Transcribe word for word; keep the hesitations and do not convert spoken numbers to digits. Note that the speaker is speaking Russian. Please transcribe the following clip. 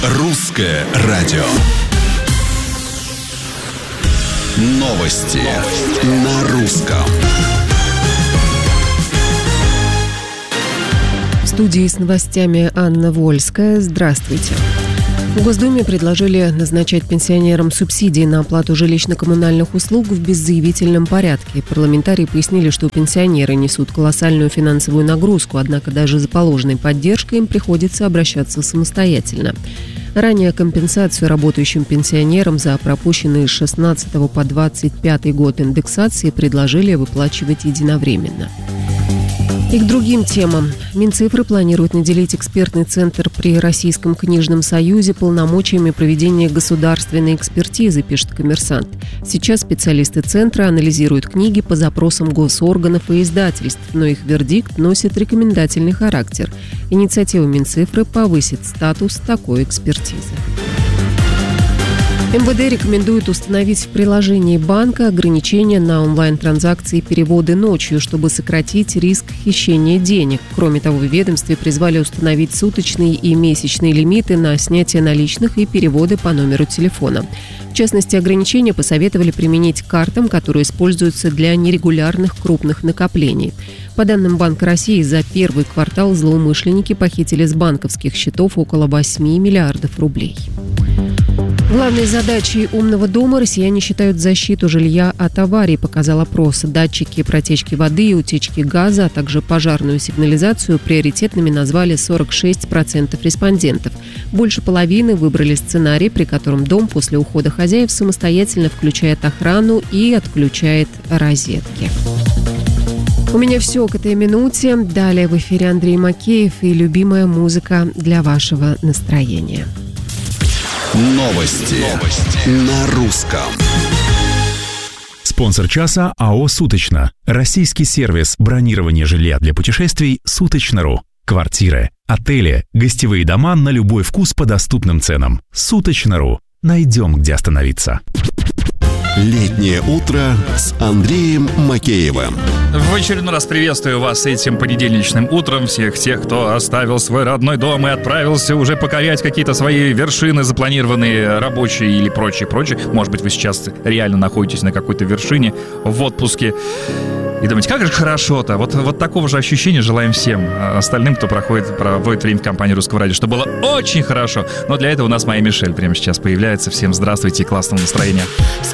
Русское радио. Новости, Новости. на русском. В студии с новостями Анна Вольская. Здравствуйте. В Госдуме предложили назначать пенсионерам субсидии на оплату жилищно-коммунальных услуг в беззаявительном порядке. Парламентарии пояснили, что пенсионеры несут колоссальную финансовую нагрузку, однако даже за положенной поддержкой им приходится обращаться самостоятельно. Ранее компенсацию работающим пенсионерам за пропущенные с шестнадцатого по двадцать пятый год индексации предложили выплачивать единовременно. И к другим темам. Минцифры планирует наделить экспертный центр при Российском книжном союзе полномочиями проведения государственной экспертизы, пишет «Коммерсант». Сейчас специалисты центра анализируют книги по запросам госорганов и издательств, но их вердикт носит рекомендательный характер. Инициатива Минцифры повысит статус такой экспертизы. эм вэ дэ рекомендует установить в приложении банка ограничения на онлайн-транзакции и переводы ночью, чтобы сократить риск хищения денег. Кроме того, в ведомстве призвали установить суточные и месячные лимиты на снятие наличных и переводы по номеру телефона. В частности, ограничения посоветовали применить к картам, которые используются для нерегулярных крупных накоплений. По данным Банка России, за первый квартал злоумышленники похитили с банковских счетов около восемь миллиардов рублей. Главной задачей умного дома россияне считают защиту жилья от аварий, показал опрос. Датчики протечки воды и утечки газа, а также пожарную сигнализацию приоритетными назвали сорок шесть процентов респондентов. Больше половины выбрали сценарий, при котором дом после ухода хозяев самостоятельно включает охрану и отключает розетки. У меня все к этой минуте. Далее в эфире Андрей Макеев и любимая музыка для вашего настроения. Новости, Новости. на русском. Спонсор часа АО «Суточно». Российский сервис бронирования жилья для путешествий «Суточно.ру». Квартиры, отели, гостевые дома на любой вкус по доступным ценам. «Суточно.ру». Найдем, где остановиться. Летнее утро с Андреем Макеевым. В очередной раз приветствую вас этим понедельничным утром. Всех тех, кто оставил свой родной дом и отправился уже покорять какие-то свои вершины, запланированные рабочие или прочее-прочее. Может быть, вы сейчас реально находитесь на какой-то вершине в отпуске. И думаете, как же хорошо-то. Вот, вот такого же ощущения желаем всем остальным, кто проходит, проводит время в компании Русского радио, чтобы было очень хорошо. Но для этого у нас моя Мишель прямо сейчас появляется. Всем здравствуйте и классного настроения.